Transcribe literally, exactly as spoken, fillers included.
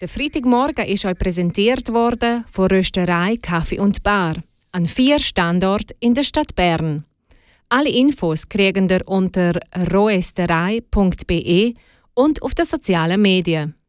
Der Freitagmorgen ist euch präsentiert worden von Rösterei Kaffee und Bar an vier Standorten in der Stadt Bern. Alle Infos kriegen ihr unter roesterei punkt b e und auf den sozialen Medien.